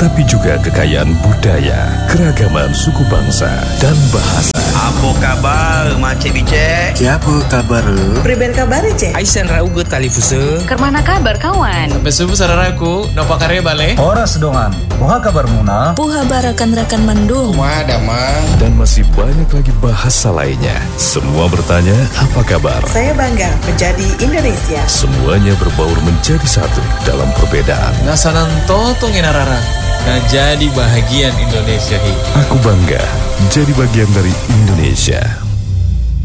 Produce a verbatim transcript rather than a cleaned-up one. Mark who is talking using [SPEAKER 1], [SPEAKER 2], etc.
[SPEAKER 1] tetapi juga kekayaan budaya, keragaman suku bangsa, dan bahasa.
[SPEAKER 2] Apa kabar, Macik Bicek?
[SPEAKER 3] Siapa kabar?
[SPEAKER 4] Priben kabar, Cek?
[SPEAKER 2] Aisan rauge talifuse.
[SPEAKER 5] Kermana kabar, kawan?
[SPEAKER 6] Sampai subuh sararaku, nopo karya bale?
[SPEAKER 7] Ora sedongan, poha kabar muna?
[SPEAKER 8] Puha barakan-rakan mandung.
[SPEAKER 2] Kuma damang.
[SPEAKER 1] Dan masih banyak lagi bahasa lainnya. Semua bertanya, apa kabar?
[SPEAKER 4] Saya bangga menjadi Indonesia.
[SPEAKER 1] Semuanya berbaur menjadi satu dalam perbedaan.
[SPEAKER 6] Nasanan totong inarara. Nah jadi bahagian Indonesia hi.
[SPEAKER 1] Aku bangga jadi bagian dari Indonesia.